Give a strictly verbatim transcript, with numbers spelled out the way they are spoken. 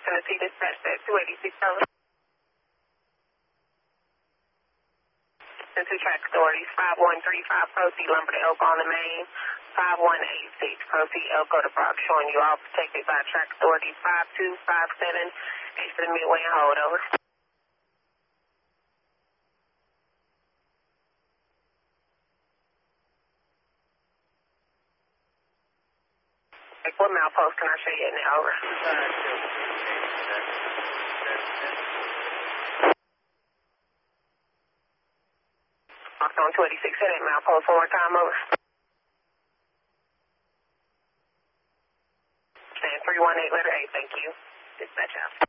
Tennessee dispatch at two eighty-six over. Two track authorities, five one three five, proceed lumber to Elko on the main, five one eight six, proceed Elko to Brock, showing you all protected by track authorities, five two five seven, exit the midway and hold over. What milepost can I show you in the over? On two eighty-six, hit that milepost one more time, over. And three one eight, letter A, thank you. Dispatch out.